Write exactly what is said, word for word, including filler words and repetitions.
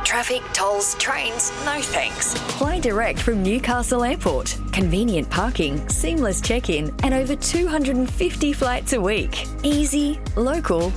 Traffic, tolls, trains, no thanks. Fly direct from Newcastle Airport. Convenient parking, seamless check-in, and over two hundred fifty flights a week. Easy, local,